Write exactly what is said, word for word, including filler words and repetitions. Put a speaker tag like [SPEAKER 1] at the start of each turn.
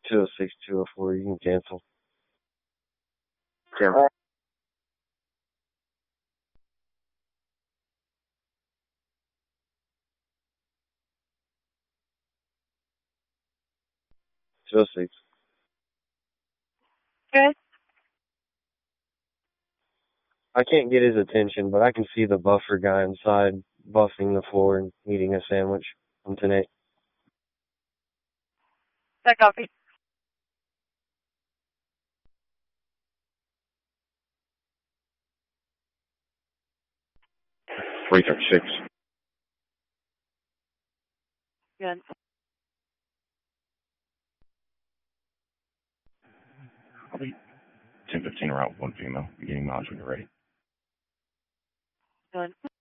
[SPEAKER 1] two oh six, two oh four, you can cancel.
[SPEAKER 2] Tim.
[SPEAKER 1] two oh six.
[SPEAKER 3] Good.
[SPEAKER 1] I can't get his attention, but I can see the buffer guy inside buffing the floor and eating a sandwich on ten eight.
[SPEAKER 3] That copy.
[SPEAKER 2] three thirty-six.
[SPEAKER 3] Good.
[SPEAKER 2] I'll be ten fifteen around one female, beginning mileage when you're ready.
[SPEAKER 3] Good.